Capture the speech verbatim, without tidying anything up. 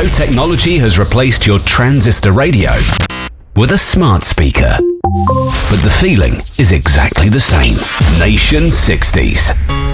know technology has replaced your transistor radio with a smart speaker, but the feeling is exactly the same. Nation sixties.